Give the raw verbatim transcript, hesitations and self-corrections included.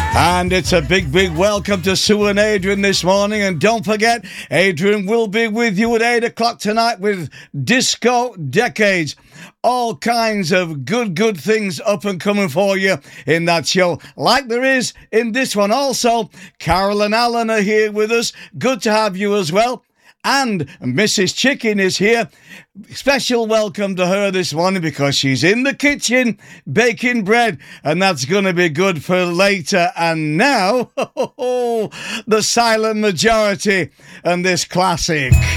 And it's a big, big welcome to Sue and Adrian this morning. And don't forget, Adrian will be with you at eight o'clock tonight with Disco Decades. All kinds of good, good things up and coming for you in that show, like there is in this one. Also, Carol and Alan are here with us. Good to have you as well. And Missus Chicken is here. Special welcome to her this morning because she's in the kitchen baking bread, and that's going to be good for later. And now, the Silent Majority and this classic.